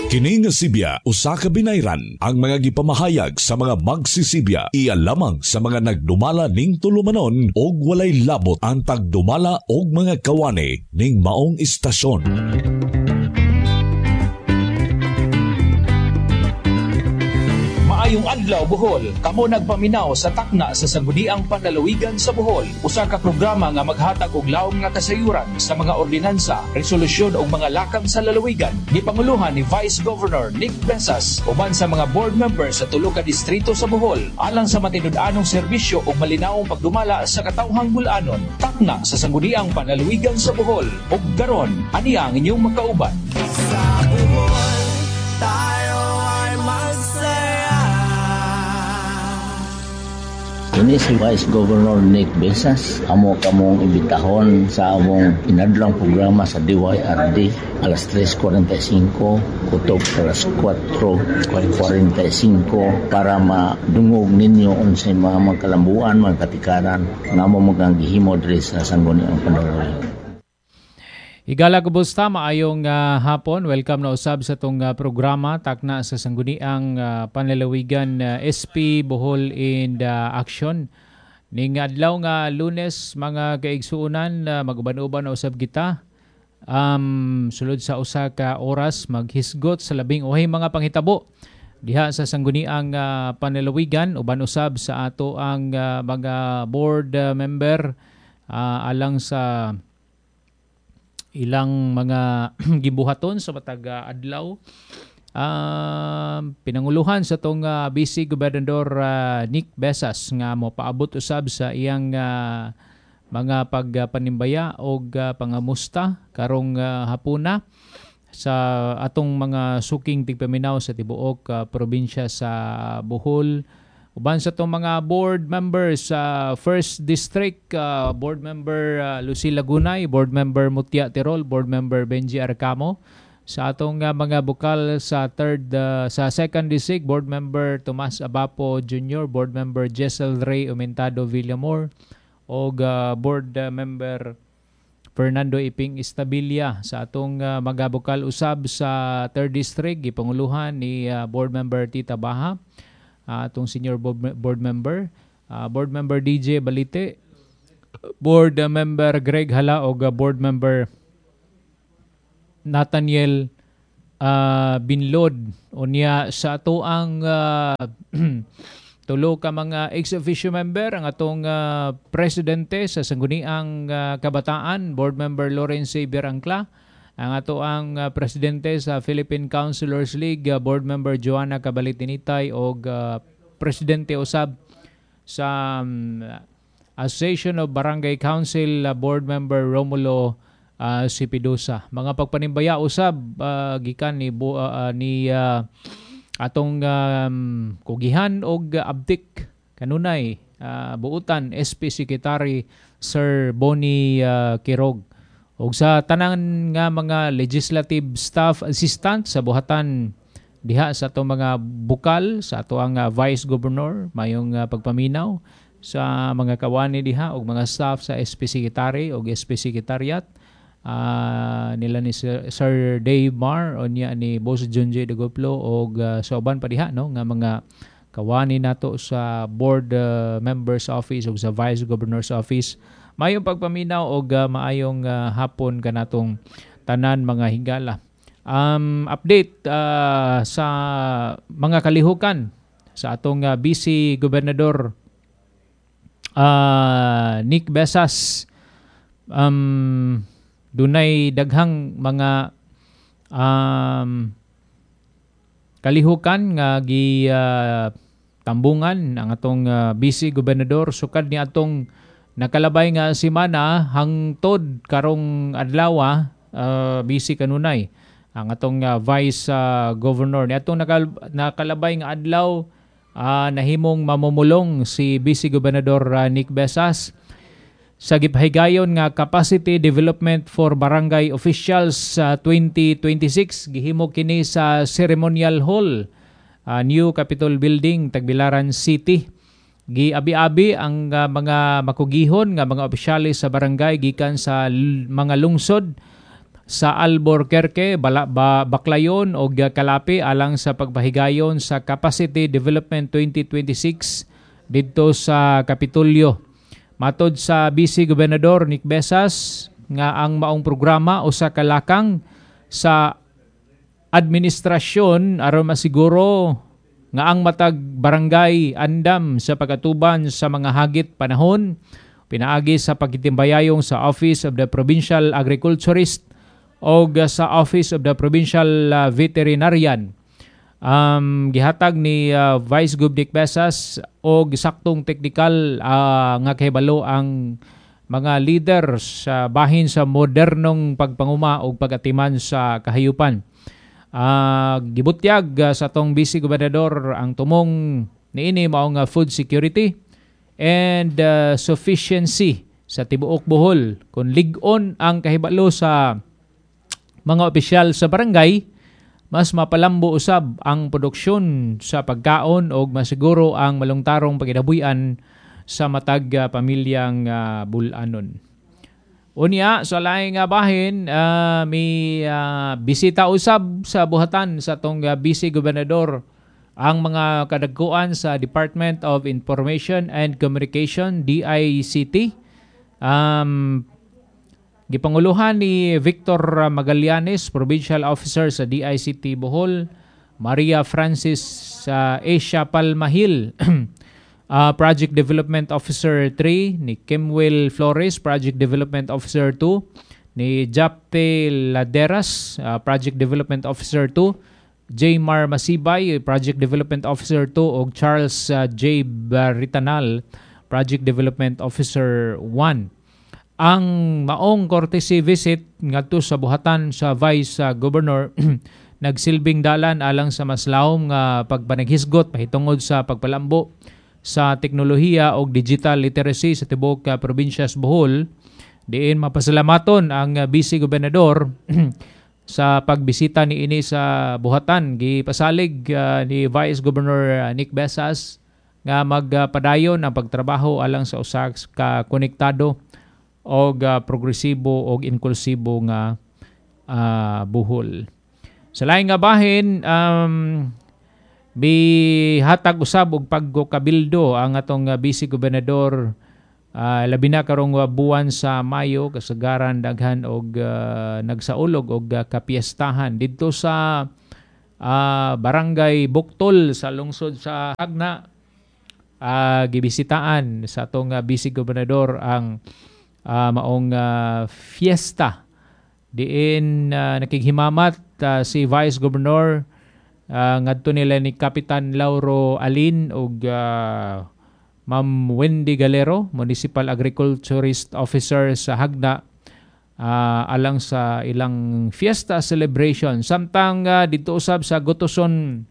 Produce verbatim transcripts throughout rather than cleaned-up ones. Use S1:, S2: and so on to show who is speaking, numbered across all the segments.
S1: Kini nga Sibya usa ka binayran ang mga gipamahayag sa mga magsisibya iya lamang sa mga nagdumala ning tulumanon og walay labot ang pagdumala og mga kawani ning maong istasyon.
S2: Maayong adlaw Bohol, kamo nagpaminaw sa takna sa sangguniang panlalawigan sa Bohol. Usa ka programa nga maghatag og laom nga kasayuran sa mga ordinansa, resolusyon ug mga lakang sa lalawigan. Gipanguluhan ni Vice Governor Nick Besas uban sa mga board members sa tulo ka distrito sa Bohol alang sa matinud-anong serbisyo ug malinawong pagdumala sa katawhang bul-anon. Takna sa sangguniang panlalawigan sa Bohol. Ug karon, ani ang inyong makauban.
S3: Sa Bohol, tayo ay magsaya.
S4: Ini si Vice Governor Nick Besas. Amo kamong imbitahon sa among inadlang programa sa D Y R D alas tres kuwarenta y singko kutob alas kwatro kuwarenta y singko para madungog ninyo unsay mga magkalambuan, mga katikaran nga amo magangihimo diri sa sangguniang panlalawigan.
S5: Higala kabusta, maayong uh, hapon. Welcome na usab sa itong uh, programa takna sa sangguniang uh, panlalawigan uh, S P Bohol in uh, Action. Ning adlaw nga Lunes, mga kaigsuunan, uh, maguban-uban na usab kita. Um, sulod sa usa ka oras, maghisgot sa labing uhay mga panghitabo diha sa sangguniang uh, panlalawigan, uban usab sa ato ang uh, mga board uh, member uh, alang sa ilang mga gibuhaton sa matag uh, adlaw. Uh, pinanguluhan sa tong uh, B C Gobernador uh, Nick Besas nga mo paabot usab sa iyang uh, mga pagpanimbaya uh, og uh, pangamusta karong uh, hapuna sa atong mga suking tigpaminaw sa tibuok uh, probinsya sa Bohol. Uban sa itong mga board members sa uh, first District, uh, Board Member uh, Lucila Gunay, Board Member Mutia Tirol, Board Member Benji Arcamo. Sa atong uh, mga bukal sa third uh, sa second District, Board Member Tomas Abapo Junior, Board Member Jessel Ray Aumentado Villamor, o uh, Board uh, Member Fernando Iping Estabilia. Sa atong uh, mga bukal usab sa third District, gipanguluhan ni uh, Board Member Tita Baha, Uh, itong senior board, board member, uh, board member D J Balite, board uh, member Greg Hala o uh, board member Nathaniel uh, Binlod. O niya sa ato ang uh, tulo ka mga ex-officio member, ang atong uh, presidente sa sangguniang uh, kabataan, board member Lawrence Xavier Angla, ang ato ang uh, presidente sa Philippine Councilors League, uh, board member Joanna Cabalitinitay, o uh, presidente usab sa um, Association of Barangay Council, uh, board member Romulo uh, Sipidosa. Mga pagpanimbaya usab uh, gikan ni uh, uh, ni uh, atong um, kugihan og abdik kanunay uh, buutan S P Secretary Sir Bonnie uh, Kirog. O sa tanang nga mga legislative staff assistant sa buhatan diha sa ato mga bukal, sa ato ang uh, Vice Governor, mayong uh, pagpaminaw sa mga kawani diha o mga staff sa S P Secretary o S P Secretariat, uh, nila ni Sir, Sir Dave Mar o niya ni Boss John J. Dagoplo o uh, sa uban pa diha, no, nga mga kawani nato sa board uh, members office o sa Vice Governor's office. Mayong pagpaminaw o uh, maayong uh, hapon kanatong tanan mga higala. Um, update uh, sa mga kalihukan sa atong uh, B C Gobernador uh, Nick Besas. Um, dunay daghang mga um, kalihukan nga gi uh, tambungan ang atong uh, B C Gobernador sukad ni atong nakalabay nga simana hangtod karong adlaw, uh, busy kanunay ang atong uh, Vice uh, Governor ni atong nakal nakalabay nga adlaw, uh, nahimong mamumulong si B C Gobernador uh, Nick Besas sa gipahigayon nga Capacity Development for Barangay Officials sa uh, twenty twenty-six. Gihimo kini sa Ceremonial Hall, uh, New Capitol Building, Tagbilaran City. Giabi-abi ang uh, mga makugihon nga mga opisyalis sa barangay gikan sa l- mga lungsod sa Albuquerque, Bala, ba, Baclayon o Kalapi alang sa pagpahigayon sa Capacity Development twenty twenty-six dito sa Kapitolyo. Matod sa Vice Gobernador Nick Besas nga ang maong programa usa ka lakang sa administrasyon aron masiguro nga ang matag barangay andam sa pagatuban sa mga hagit panahon pinaagi sa pagtitimbayayong sa Office of the Provincial Agriculturist o sa Office of the Provincial uh, Veterinarian. Um, gihatag ni uh, Vice Gov Nick Besas o saktong teknikal uh, nga kahibalo ang mga leader sa bahin sa modernong pagpanguma o pagatiman sa kahayupan. Uh, gibutyag uh, sa tong Vice Gobernador ang tumong niini mao nga food security and uh, sufficiency sa tibuok Bohol. Kung lig-on ang kahibalo sa mga opisyal sa barangay, mas mapalambo usab ang produksyon sa pagkaon o masiguro ang malungtarong pagkinabuyan sa matag uh, pamilyang uh, bulanon. Unya, sa laing nga bahin, uh, may uh, bisita usab sa buhatan sa tong uh, Vice Gobernador ang mga kadagkuan sa Department of Information and Communication, D I C T. Um, Gipanguluhan ni Victor Magallanes, Provincial Officer sa D I C T Bohol, Maria Francis uh, Asia Palmahil, uh, Project Development Officer three, ni Kimwell Flores, Project Development Officer two, ni Japte Laderas, uh, Project Development Officer two, J. Mar Masibay, Project Development Officer two, o Charles uh, J. Baritanal, Project Development Officer one. Ang maong courtesy visit ngadto sa buhatan sa Vice uh, Governor nagsilbing dalan alang sa maslawom nga pagpanaghisgot pahitungod sa pagpalambo sa teknolohiya o digital literacy sa tibuok uh, probinsya sa Bohol. Diin mapasalamaton ang uh, Vice Gobernador sa pagbisita ni ini sa buhatan. Gipasalig uh, ni Vice Governor uh, Nick Besas nga magpadayon uh, ang pagtrabaho alang sa usa ka konektado o uh, progresibo o inklusibo nga uh, Bohol. Sa laing nga bahin, um, bihatag usab og pagkabildo ang atong uh, Vice Gobernador uh, labi na karong uh, buwan sa Mayo kasagaran daghan og uh, nagsaulog og uh, kapiestahan didto sa uh, Barangay Buktol sa lungsod sa Hagna. Uh, gibisitaan sa atong uh, Vice Gobernador ang Uh, maong uh, fiesta diin uh, nakighimamat uh, si Vice Governor uh, ngadto nila ni Kapitan Lauro Alin ug uh, Ma'am Wendy Galero, Municipal Agriculturist Officer sa Hagna uh, alang sa ilang fiesta celebration. Samtang uh, dito usab sa Gotoson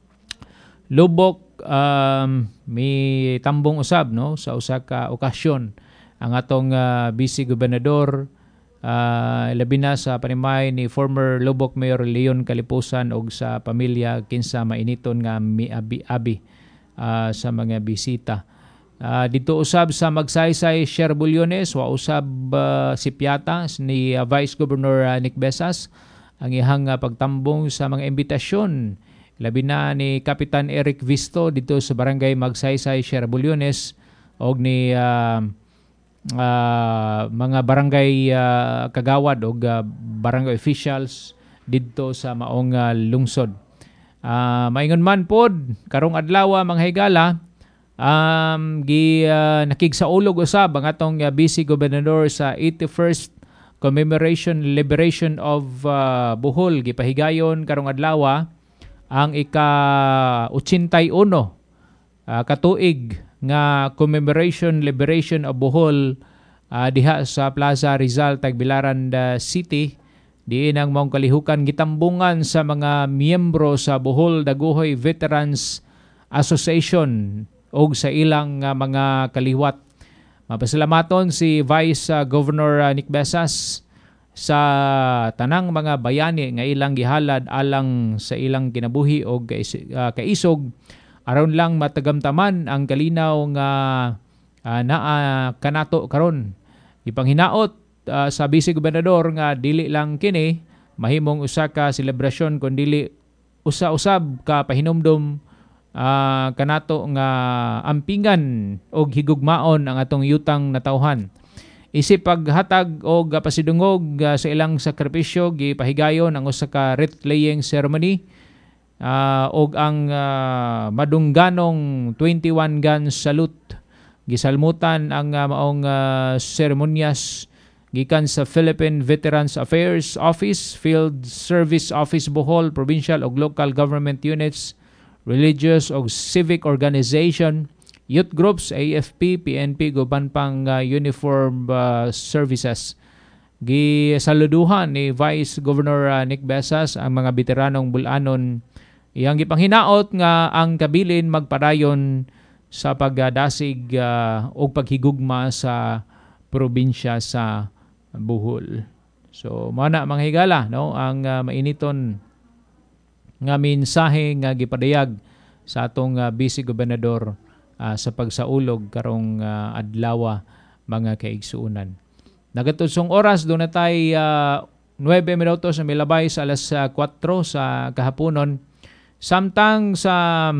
S5: Lubok um, may tambong usab no sa usa ka okasyon ang atong uh, Vice Gobernador uh, labi na sa panimay ni former Lubok Mayor Leon Kalipusan og sa pamilya kinsa mainiton nga miabi-abi uh, sa mga bisita. Uh, dito usab sa Magsaysay Sherbolyones wa usab uh, si Piata ni uh, Vice Governor uh, Nick Besas ang ihang uh, pagtambong sa mga imbitasyon labi na ni Kapitan Eric Visto dito sa Barangay Magsaysay Sherbolyones og ni uh, Uh, mga barangay uh, kagawad o uh, barangay officials dito sa maong uh, lungsod. Uh, maingon man pod karong adlaw mga higala um, gi uh, nakigsaulog usab ang atong uh, Vice Gobernador sa eighty-first Commemoration Liberation of uh, Bohol. Gipahigayon karong adlaw ang ika-eighty-one uh, katuig nga Commemoration Liberation of Bohol uh, diha sa Plaza Rizal, Tagbilaran uh, City. Diin ang maong kalihukan gitambungan sa mga miyembro sa Bohol Daguhoy Veterans Association o sa ilang uh, mga kaliwat. Mapasalamaton si Vice uh, Governor uh, Nick Besas sa tanang mga bayani nga ilang gihalad alang sa ilang kinabuhi o uh, kaisog aron lang matagamtaman ang kalinaw nga uh, naa kanato karon. Ipanghinaot uh, sa Vice Gobernador nga dili lang kini mahimong usa ka selebrasyon kun dili usa-usab ka pahinumdom uh, kanato nga ampingan og higugmaon ang atong yutang natawhan. Isip paghatag og pasidungog uh, sa ilang sakripisyo gipahigayon ang usa ka wreath laying ceremony uh, og ang uh, madungganong twenty-one gun salute. Gisalmutan ang uh, maong uh, seremonyas gikan sa Philippine Veterans Affairs Office, Field Service Office Bohol, provincial ug local government units, religious ug civic organization, youth groups, A F P, P N P, guban pang uh, uniform uh, services. Gisaluduhan ni Vice Governor uh, Nick Besas ang mga veteranong bulanon. Iyang gipanghinaot nga ang kabilin magpadayon sa pagdasig uh, o paghigugma sa probinsya sa Bohol. So mao na mga higala, no, ang uh, mainiton nga mensahe nga gipadayag sa atong uh, Vice Gobernador uh, sa pagsaulog karong uh, adlaw mga kaigsuunan. Nagatudsong oras do na tay uh, nuwebe minutos na milabay sa alas uh, kwatro sa kahaponon. Samtang sa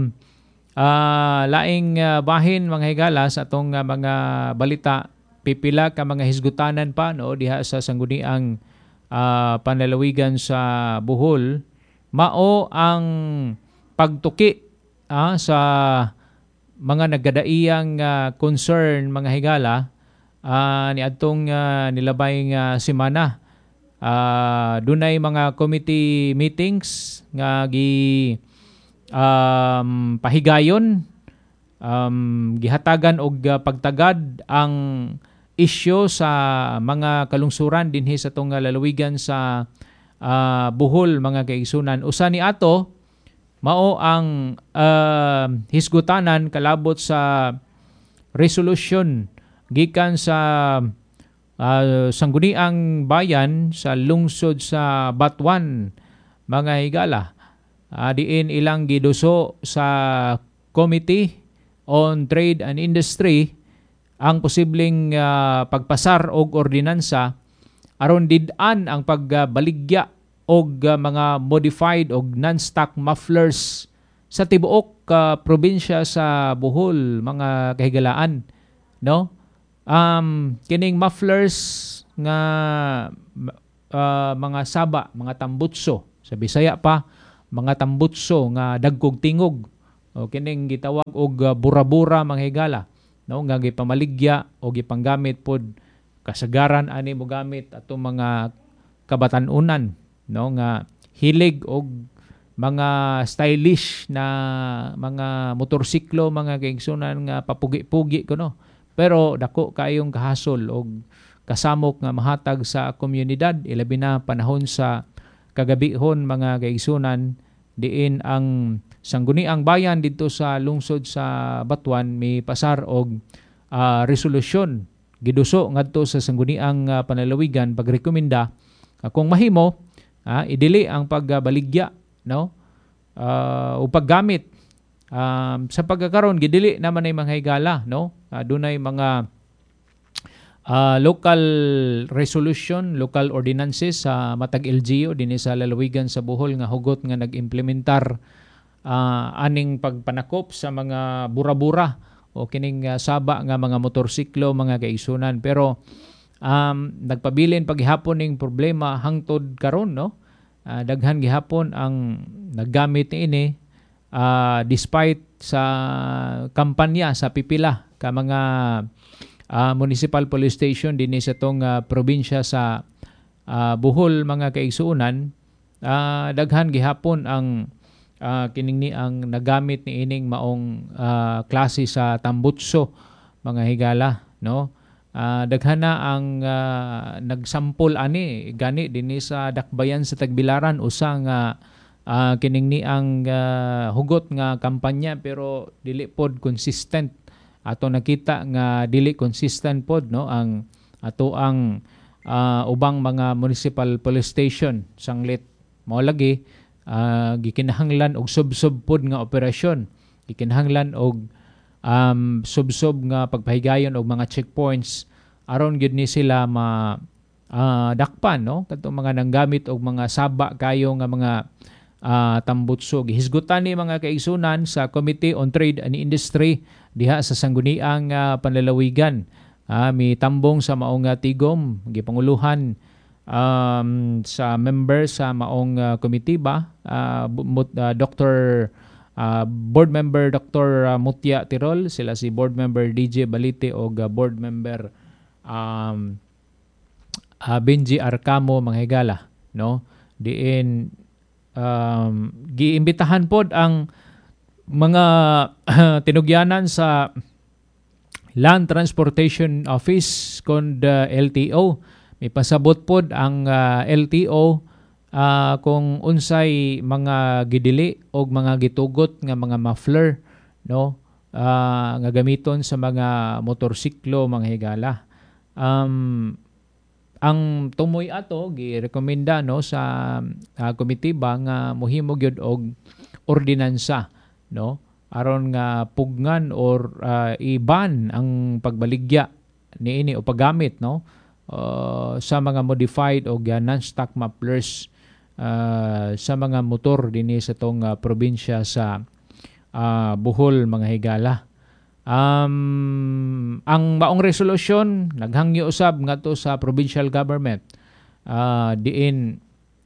S5: uh, laing uh, bahin mga higala sa atong uh, mga balita, pipila ka mga hisgutanan pa no diha sa sangguniang uh, panlalawigan sa Bohol, mao ang pagtuki uh, sa mga nagadaiyang uh, concern mga higala uh, ni adtong uh, nilabay nga semana. Uh, dunay mga committee meetings nga gi um, pahigayon, um, gihatagan og uh, pagtagad ang isyu sa mga kalungsuran dinhi sa tong lalawigan sa uh, Bohol mga kaigsunan. Usa ni ato mao ang uh, hisgutanan kalabot sa resolution gikan sa uh, sangguniang bayan sa lungsod sa Batuan mga higala. Uh, diin ilang giduso sa Committee on Trade and Industry ang posibleng uh, pagpasar og ordinansa aron did-an ang pagbaligya og uh, mga modified og non-stock mufflers sa tibuok uh, probinsya sa Bohol mga kahigalaan, no? Um kining mufflers nga uh, mga saba, mga tambutso sa Bisaya pa, mga tambutso nga dagkog tingog o kining gitawag og uh, bura-bura mga higala, no, nga gipamaligya o gipanggamit pod kasagaran ani mo gamit atong mga kabatan-unan, no, nga hilig og mga stylish na mga motorsiklo mga kaigsunan nga papugi-pugi kuno, pero dako kayong kahasol og kasamok nga mahatag sa komunidad ilabi na panahon sa kagabihon mga kaigsunan diin ang sangguniang bayan dito sa lungsod sa Batuan may pasar og uh, resolusyon giduso ngadto sa sangguniang uh, panlalawigan pagrekomenda uh, kung mahimo uh, idili ang pagbaligya, no, uh, o paggamit um, sa pagkakaron gidili naman ay mga higala, no, uh, dunay mga uh, local resolution, local ordinances sa uh, matag L G U dinhi sa lalawigan sa Bohol nga hugot nga nag-implementar Uh, aning pagpanakop sa mga bura-bura o kining uh, saba nga mga motorsiklo mga kaigsunan, pero um, nagpabilin paghihapon ning problema hangtod karon, no, uh, daghan gihapon ang naggamit niini uh, despite sa kampanya sa pipila ka mga uh, municipal police station dinhi sa tong uh, probinsya sa uh, Bohol mga kaigsunan. Uh, daghan gihapon ang Uh, kining ni ang nagamit ni ining maong uh, klase sa tambutso mga higala, no, uh, daghan na ang uh, nagsampol ani gani dinhi sa Dakbayan sa Tagbilaran usa nga uh, kining ni ang uh, hugot nga kampanya pero dili pod consistent. Ato nakita nga dili consistent pod, no, ang ato ang uh, ubang mga municipal police station sanglit mao lagi Uh, gikinahanglan og sub-sub pod nga operasyon, gikinahanglan og um, sub-sub nga pagpahigayon og mga checkpoints aron gyud ni sila ma uh, dakpan, no? Katong mga nanggamit og mga saba kayo nga mga uh, tambutso. Gihisgutan ni mga kaigsunan sa Committee on Trade and Industry diha sa sangguniang uh, panlalawigan. Uh, mi tambong sa maong uh, tigom, gipanguluhan um, sa member sa maong uh, committee ba, uh, uh, Doctor Uh, board member Doctor Uh, Mutya Tirol, sila si board member D J Balite o uh, board member um, uh, Benji Arcamo Manghigala, no? Diin um, giimbitahan pod ang mga uh, tinugyanan sa Land Transportation Office kon uh, L T O. May pasabot pod ang uh, L T O Uh, kung unsay mga gidili o mga gitugot nga mga muffler, no, uh, nga gamiton sa mga motorsiklo mga higala. Um, ang tumoy ato girekomenda, no, sa uh, komitiba nga mohimo gyud og ordinansa, no, aron nga pugnan or uh, iban ang pagbaligya niini o paggamit, no, uh, sa mga modified o non-stock mufflers Uh, sa mga motor dinhi sa tong uh, probinsya sa uh, Bohol mga higala. Um, ang maong resolusyon naghangyo usab ngadto sa provincial government uh, diin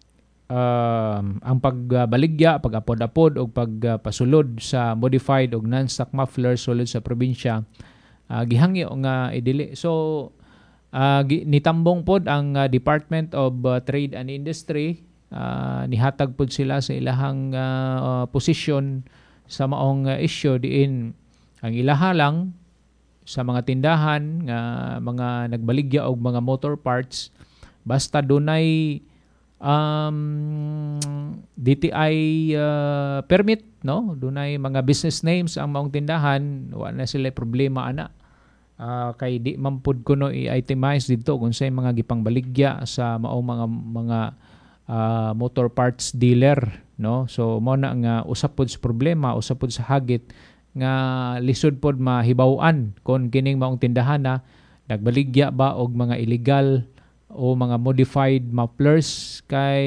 S5: uh, ang pagbaligya, pag-apod-apod o pagpasulod sa modified o non-stock muffler sulod sa probinsya uh, gihangyo nga idili. So uh, nitambong pod ang uh, Department of uh, Trade and Industry. Uh, nihatag pod sila sa ilahang uh, posisyon sa maong uh, issue diin ang ilaha lang sa mga tindahan nga mga nagbaligya og mga motor parts basta dunay um, D T I uh, permit, no, dunay mga business names ang maong tindahan, wala na sila problema ana. Uh, kay di man pud kuno i-itemize dito kung say mga gipangbaligya sa maong mga mga Uh, motor parts dealer, no? So mo na nga usap pod sa problema, usap pod sa hagit nga lisod pod mahibaw-an kon kining maong tindahan na nagbaligya ba og mga illegal o mga modified mufflers kay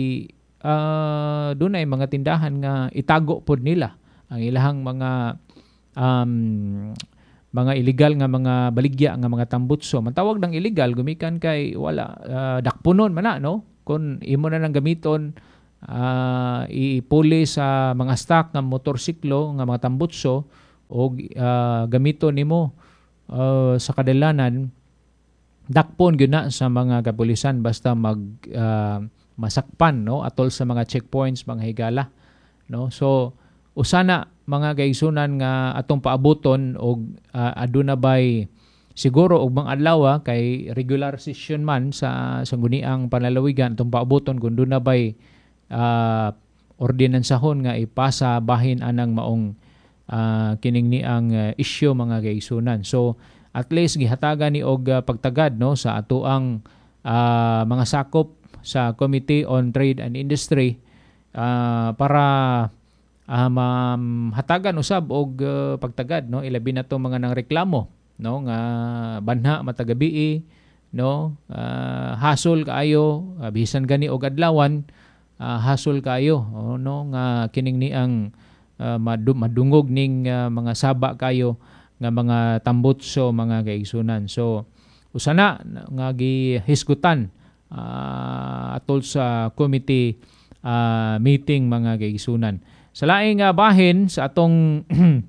S5: uh, dunay mga tindahan nga itago pod nila ang ilahang mga um, mga illegal nga mga baligya nga mga tambutso. Matawag ng illegal gumikan kay wala uh, dakpunon man na, no? Kung imo na nang gamiton uh, ipuli sa mga stock nga motorsiklo nga mga tambutso o uh, gamiton nimo uh, sa kadalanan dakpon gyud na sa mga kapulisan basta mag uh, masakpan, no, atol sa mga checkpoints mga higala, no. So usana mga kaigsunan nga atong paaboton og uh, aduna bay siguro og mga adlaw kay regular session man sa sangguniang panlalawigan itong paaboton kung doon na ba'y uh, ordinansahon nga ipasa bahin anang maong uh, kining ni ang uh, issue mga kaigsunan. So at least gihatagan ni og uh, pagtagad, no, sa ato ang uh, mga sakop sa Committee on Trade and Industry uh, para uh, mahatagan usab og uh, pagtagad, no, ilabi na to mga nang reklamo, no, nga banha matagabi, no, uh, hasol kaayo uh, bisan gani og adlawan uh, hasol kaayo, oh, no, nga kining ni ang uh, madungog ning uh, mga saba kayo nga mga tambutso mga kaigsunan. So usana nga gihisgutan uh, atol sa committee uh, meeting mga kaigsunan. Sa laing uh, bahin sa atong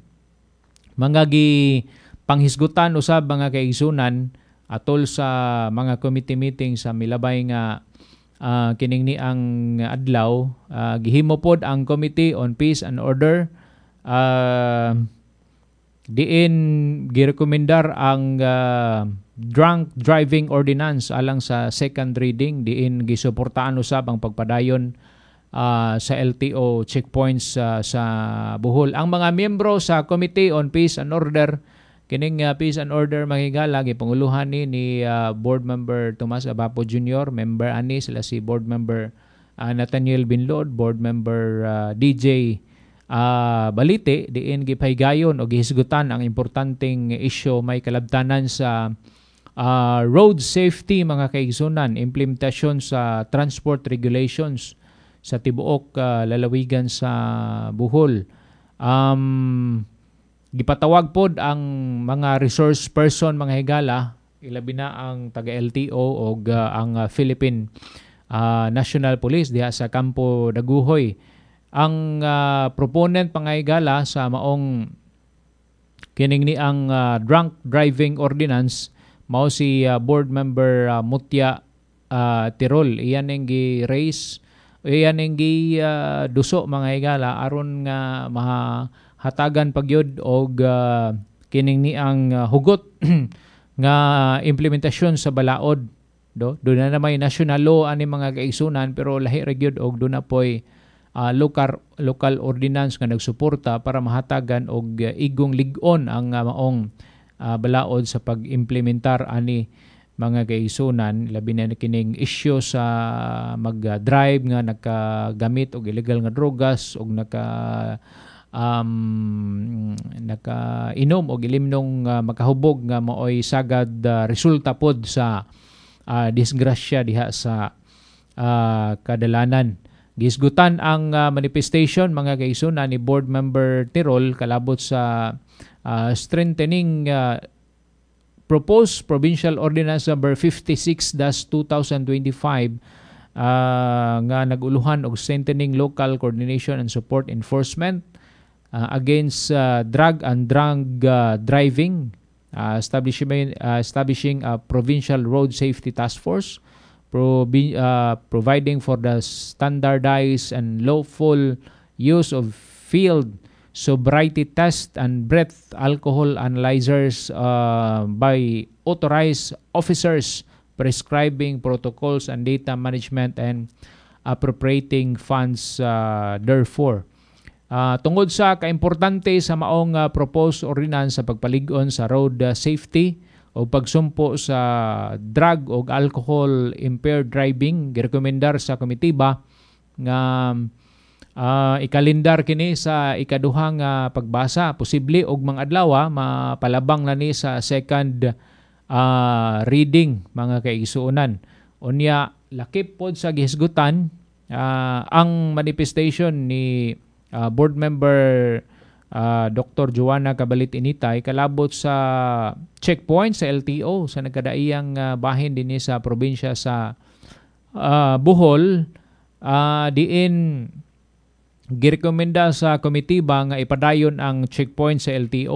S5: mga gi panghisgutan usab mga kaigsunan atol sa mga committee meeting sa milabay nga uh, kining ni ang adlaw, uh, gihimo pod ang Committee on Peace and Order, uh, diin girekomendar ang uh, drunk driving ordinance alang sa second reading, diin gisuportaan usab ang pagpadayon uh, sa L T O checkpoints uh, sa Bohol. Ang mga miyembro sa Committee on Peace and Order, kining uh, Peace and Order mahigala gipanguluhan ni ni uh, Board Member Tomas Abapo Junior, member ani sila si Board Member uh, Nathaniel Binlod, Board Member uh, D J uh, Balite, diin gipaygayon o gihisgutan ang importanteng issue may kalabtanan sa uh, road safety mga kaigsunan, implementasyon sa transport regulations sa tibuok uh, lalawigan sa Bohol. Um, gipatawag pod ang mga resource person mga higala, ilabi na ang taga-L T O o uh, ang uh, Philippine uh, National Police diha sa Campo Daguhoy. Ang uh, proponent mga higala sa maong kining ni ang uh, drunk driving ordinance mao si uh, board member uh, Mutya uh, Tirol. Iyan ang gi-raise, iyan ang gi-duso uh, mga higala aron nga mahatagan pagyod og uh, kining ni ang uh, hugot nga implementasyon sa balaod. Do do na may national law ani mga kaigsunan pero lahi ra gyud og do na poy Uh, local local ordinance nga nagsuporta para mahatagan og uh, igong lig-on ang uh, maong uh, balaod sa pag-implementar ani mga kaigsunan, labi na kining issue sa mag-drive nga nakagamit og illegal nga drogas og naka um, naka-inom og ilimnong uh, makahubog nga maoy sagad uh, resulta pod sa uh, disgrasya diha sa uh, kadalanan. Gisgutan ang uh, manifestation mga kaigsunan ni board member Tirol kalabot sa uh, strengthening uh, proposed provincial ordinance number fifty-six dash two thousand twenty-five uh, nga naguluhan og strengthening local coordination and support enforcement uh, against uh, drug and drunk uh, driving, uh, establishing uh, establishing a provincial road safety task force, Provi- uh, providing for the standardized and lawful use of field sobriety test and breath alcohol analyzers uh, by authorized officers, prescribing protocols and data management and appropriating funds uh, therefore. Uh, tungod sa kaimportante sa maong uh, proposed ordinance sa pagpalig-on sa road uh, safety o pagsumpo sa drug o alcohol impaired driving, girekomendar sa komitiba nga uh, ikalendar kini sa ikaduhang uh, pagbasa, posible og mga adlaw mapalabang na ni sa second uh, reading mga kaigsuonan. Unya lakip pod sa gihisgutan uh, ang manifestation ni uh, board member Uh, Doctor Joanna Cabalit Initay kalabot sa checkpoint sa L T O sa nagkadaiyang uh, bahin din sa probinsya sa uh, Bohol, uh, diin girekomenda sa komitiba nga ipadayon ang checkpoint sa L T O